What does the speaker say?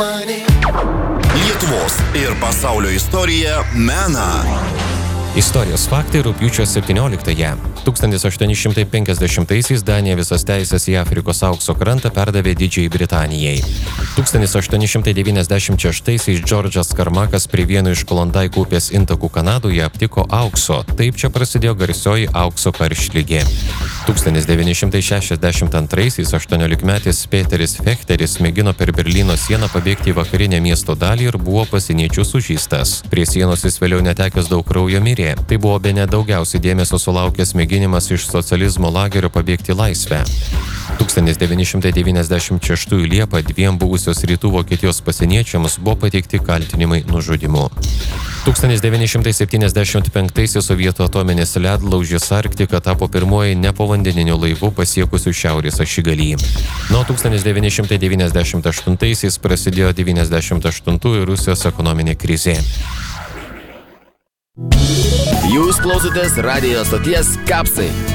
Lietuvos ir pasaulio istorija mena. Istorijos faktai rugpjūčio 17-ąją. 1850-aisiais Danija visas teisės į Afrikos aukso krantą perdavė Didžiajai Britanijai. 1896-aisiais Džordžas Karmakas prie vieno iš Klondaiko upės intakų Kanadoje aptiko aukso. Taip čia prasidėjo garsioji aukso karštligė. 1962-aisiais 18-metis Peteris Fechteris mėgino per Berlyno sieną pabėgti į vakarinę miesto dalį ir buvo pasieniečių sužeistas. Prie sienos jis vėliau netekęs daug kraujo mirė. Tai buvo bene daugiausiai dėmesio sulaukęs mėginimas iš socializmo lagerio pabėgti į laisvę. 1996 Liepą dviem buvusios rytų Vokietijos pasieniečiams buvo pateikti kaltinimai nužudymu. 1975 sovietų atominės ledlaužis Arktika tapo pirmoji nepovandeniniu laivu pasiekusiu šiaurės ašigalį. Nuo 1998 prasidėjo 98 Rusijos ekonominė krizė. Jūs klausotės radijo stoties Kapsai.